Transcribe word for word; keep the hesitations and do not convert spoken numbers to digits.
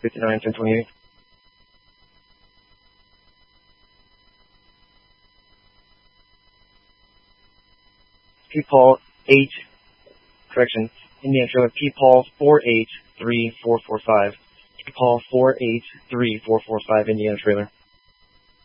fifty-nine, ten twenty-eight. P Paul eight, correction, Indiana trailer, P Paul four eight three four four five. P Paul four eight three four four five, Indiana trailer.